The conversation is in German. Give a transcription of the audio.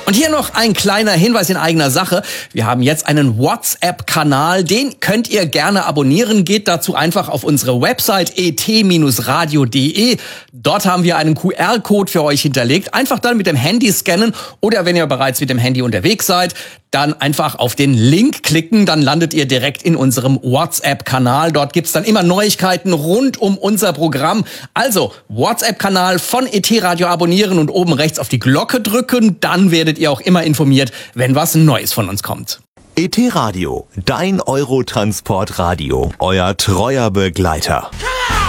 Und hier noch ein kleiner Hinweis in eigener Sache. Wir haben jetzt einen WhatsApp-Kanal, den könnt ihr gerne abonnieren. Geht dazu einfach auf unsere Website et-radio.de. Dort haben wir einen QR-Code für euch hinterlegt. Einfach dann mit dem Handy scannen oder wenn ihr bereits mit dem Handy unterwegs seid, dann einfach auf den Link klicken, dann landet ihr direkt in unserem WhatsApp-Kanal. Dort gibt's dann immer Neuigkeiten rund um unser Programm. Also WhatsApp-Kanal von ET Radio abonnieren und oben rechts auf die Glocke drücken. Dann werdet ihr auch immer informiert, wenn was Neues von uns kommt. ET Radio, dein Eurotransport-Radio, euer treuer Begleiter.